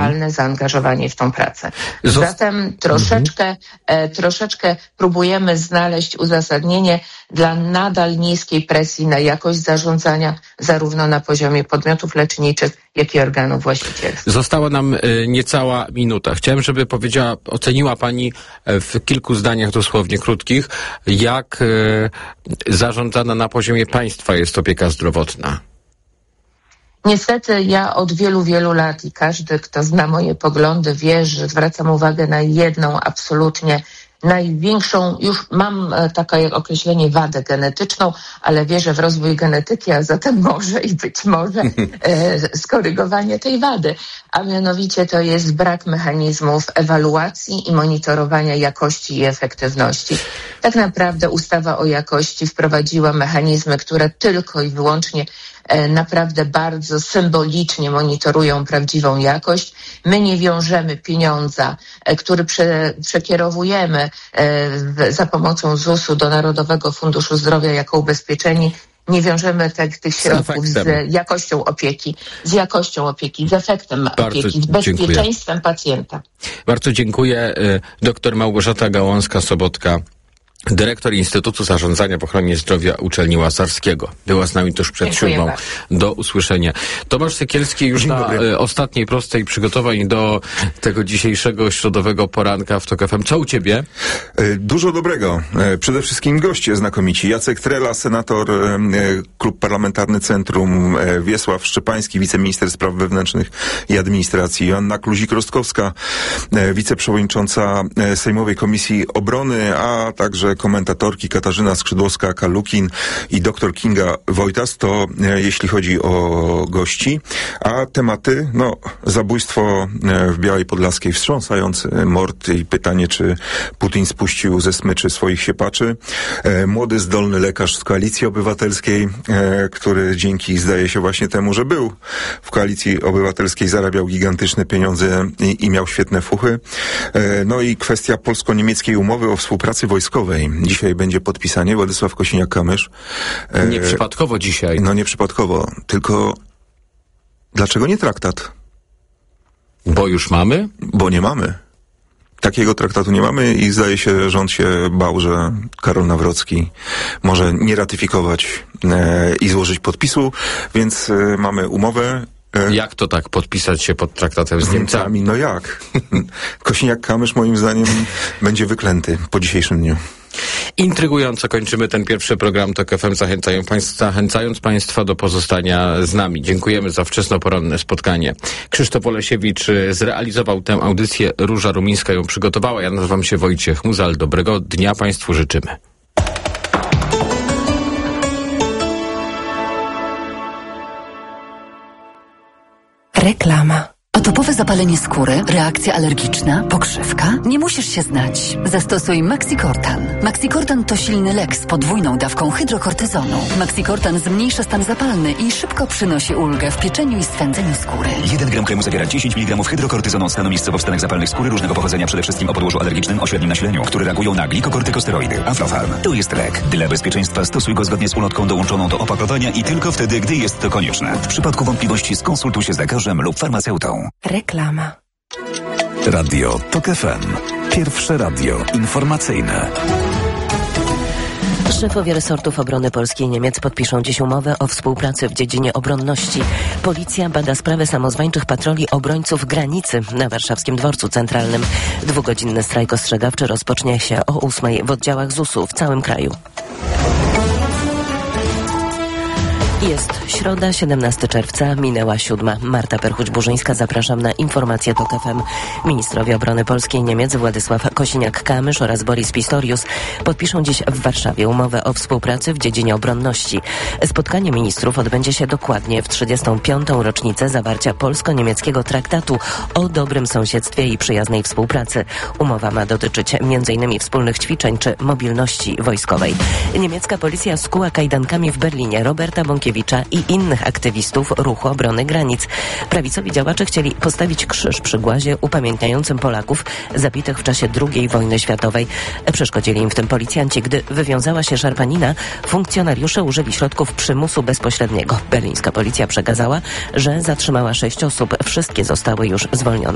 realne zaangażowanie w tą pracę. Zatem troszeczkę próbujemy znaleźć uzasadnienie dla nadal niskiej presji na jakość zarządzania, zarówno na poziomie podmiotów leczniczych, jak i organów właścicielskich. Została nam niecała minuta. Chciałem, żeby oceniła Pani w kilku zdaniach dosłownie krótkich, jak zarządzana na poziomie państwa jest opieka zdrowotna. Niestety ja od wielu, wielu lat i każdy, kto zna moje poglądy, wie, że zwracam uwagę na jedną absolutnie największą, już mam takie określenie, wadę genetyczną, ale wierzę w rozwój genetyki, a zatem może i być może skorygowanie tej wady. A mianowicie to jest brak mechanizmów ewaluacji i monitorowania jakości i efektywności. Tak naprawdę ustawa o jakości wprowadziła mechanizmy, które tylko i wyłącznie naprawdę bardzo symbolicznie monitorują prawdziwą jakość. My nie wiążemy pieniądza, który przekierowujemy za pomocą ZUS-u do Narodowego Funduszu Zdrowia jako ubezpieczeni. Nie wiążemy tych środków z jakością opieki, z efektem opieki, z bezpieczeństwem pacjenta. Bardzo dziękuję. Dr Małgorzata Gałązka-Sobotka, dyrektor Instytutu Zarządzania w Ochronie Zdrowia Uczelni Łazarskiego. Była z nami tuż przed 7:00. Do usłyszenia. Tomasz Sekielski już na ostatniej prostej przygotowań do tego dzisiejszego środowego poranka w TOK FM. Co u Ciebie? Dużo dobrego. Przede wszystkim goście znakomici. Jacek Trela, senator, Klub Parlamentarny Centrum, Wiesław Szczepański, wiceminister spraw wewnętrznych i administracji, Joanna Kluzik-Rostkowska, wiceprzewodnicząca Sejmowej Komisji Obrony, a także komentatorki Katarzyna Skrzydłowska-Kalukin i dr Kinga Wojtas. To jeśli chodzi o gości. A tematy, zabójstwo w Białej Podlaskiej, wstrząsający mord i pytanie, czy Putin spuścił ze smyczy swoich siepaczy. Młody, zdolny lekarz z Koalicji Obywatelskiej, który dzięki, zdaje się, właśnie temu, że był w Koalicji Obywatelskiej, zarabiał gigantyczne pieniądze i miał świetne fuchy. No i kwestia polsko-niemieckiej umowy o współpracy wojskowej. Dzisiaj będzie podpisanie. Władysław Kosiniak-Kamysz. Nieprzypadkowo dzisiaj. No nieprzypadkowo. Tylko dlaczego nie traktat? Bo już mamy? Bo nie mamy. Takiego traktatu nie mamy i zdaje się, że rząd się bał, że Karol Nawrocki może nie ratyfikować i złożyć podpisu, więc mamy umowę. Jak to tak podpisać się pod traktatem z Niemcami? No jak? Kosiniak-Kamysz moim zdaniem będzie wyklęty po dzisiejszym dniu. Intrygująco kończymy ten pierwszy program TOK FM, zachęcając Państwa do pozostania z nami. Dziękujemy za wczesnoporanne spotkanie. Krzysztof Olesiewicz zrealizował tę audycję, Róża Rumińska ją przygotowała. Ja nazywam się Wojciech Muzal. Dobrego dnia Państwu życzymy. Reklama. Atopowe zapalenie skóry, reakcja alergiczna, pokrzywka? Nie musisz się znać. Zastosuj Maxicortan. Maxicortan to silny lek z podwójną dawką hydrokortyzonu. Maxicortan zmniejsza stan zapalny i szybko przynosi ulgę w pieczeniu i swędzeniu skóry. 1 gram kremu zawiera 10 mg hydrokortyzonu, stanowiskowo w stanach zapalnych skóry różnego pochodzenia, przede wszystkim o podłożu alergicznym o średnim nasileniu, które reagują na glikokortykosteroidy. Aflofarm. To jest lek. Dla bezpieczeństwa stosuj go zgodnie z ulotką dołączoną do opakowania i tylko wtedy, gdy jest to konieczne. W przypadku wątpliwości skonsultuj się z lekarzem lub farmaceutą. Reklama. Radio TOK FM. Pierwsze radio informacyjne. Szefowie resortów obrony Polski i Niemiec podpiszą dziś umowę o współpracy w dziedzinie obronności. Policja bada sprawę samozwańczych patroli obrońców granicy na warszawskim Dworcu Centralnym. 2-godzinny strajk ostrzegawczy rozpocznie się o 8:00 w oddziałach ZUS-u w całym kraju. Jest środa, 17 czerwca, minęła 7:00. Marta Perchuć-Burzyńska, zapraszam na informacje TOK FM. Ministrowie obrony Polski i Niemiec Władysław Kosiniak-Kamysz oraz Boris Pistorius podpiszą dziś w Warszawie umowę o współpracy w dziedzinie obronności. Spotkanie ministrów odbędzie się dokładnie w 35. rocznicę zawarcia polsko-niemieckiego traktatu o dobrym sąsiedztwie i przyjaznej współpracy. Umowa ma dotyczyć m.in. wspólnych ćwiczeń czy mobilności wojskowej. Niemiecka policja skuła kajdankami w Berlinie Roberta Bąkiewicza i innych aktywistów ruchu obrony granic. Prawicowi działacze chcieli postawić krzyż przy głazie upamiętniającym Polaków zabitych w czasie II wojny światowej. Przeszkodzili im w tym policjanci. Gdy wywiązała się szarpanina, funkcjonariusze użyli środków przymusu bezpośredniego. Berlińska policja przekazała, że zatrzymała 6 osób. Wszystkie zostały już zwolnione.